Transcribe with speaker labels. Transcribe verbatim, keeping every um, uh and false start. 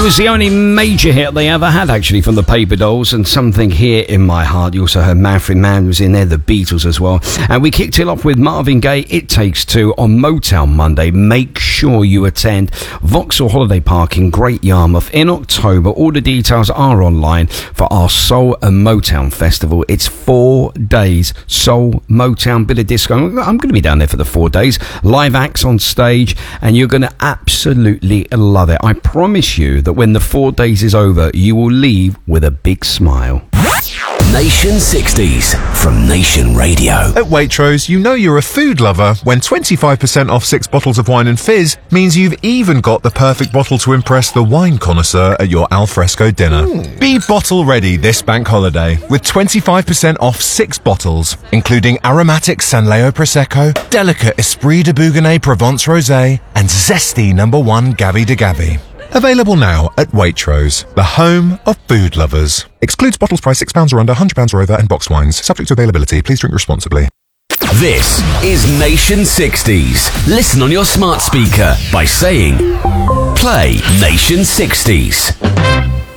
Speaker 1: was the only major hit they ever had, actually, from the Paper Dolls, and Something Here in My Heart. You also heard Manfred Mann was in there, the Beatles as well. And we kicked it off with Marvin Gaye, It Takes Two, on Motown Monday. Make sure you attend Vauxhall Holiday Park in Great Yarmouth in October. All the details are online for our Soul and Motown Festival. It's four days. Soul, Motown, bit of disco. I'm going to be down there for the four days. Live acts on stage, and you're going to absolutely love it. I promise you that when the four days is over, you will leave with a big smile.
Speaker 2: Nation sixties from Nation Radio.
Speaker 3: At Waitrose, you know you're a food lover when twenty-five percent off six bottles of wine and fizz means you've even got the perfect bottle to impress the wine connoisseur at your alfresco dinner. Mm. Be bottle ready this bank holiday with twenty-five percent off six bottles, including aromatic Sanleo Prosecco, delicate Esprit de Bougonnet Provence Rosé, and zesty number one Gavi de Gavi. Available now at Waitrose, the home of food lovers. Excludes bottles priced six pounds or under, one hundred pounds or over, and boxed wines. Subject to availability. Please drink responsibly.
Speaker 2: This is Nation sixties. Listen on your smart speaker by saying, play Nation sixties.